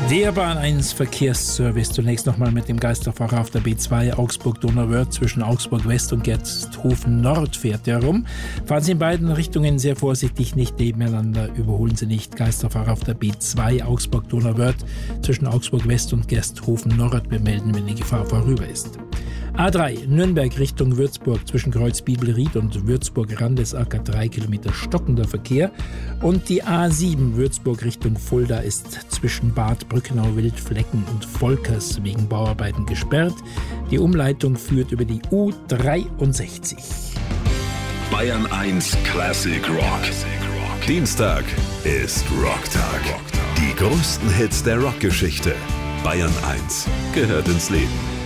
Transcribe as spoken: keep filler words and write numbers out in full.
Der Bahn eins Verkehrsservice. Zunächst nochmal mit dem Geisterfahrer auf der B zwei Augsburg-Donauwörth zwischen Augsburg West und Gersthofen Nord fährt er rum. Fahren Sie in beiden Richtungen sehr vorsichtig, nicht nebeneinander, überholen Sie nicht. Geisterfahrer auf der B zwei Augsburg-Donauwörth zwischen Augsburg West und Gersthofen Nord bemelden, wenn die Gefahr vorüber ist. A drei Nürnberg Richtung Würzburg zwischen Kreuz Bibelried und Würzburg-Randesacker drei Kilometer stockender Verkehr. Und die A sieben Würzburg Richtung Fulda ist zwischen Bad Brückenau, Wildflecken und Volkers wegen Bauarbeiten gesperrt. Die Umleitung führt über die U dreiundsechzig. Bayern eins Classic Rock. Dienstag ist Rocktag. Die größten Hits der Rockgeschichte. Bayern eins gehört ins Leben.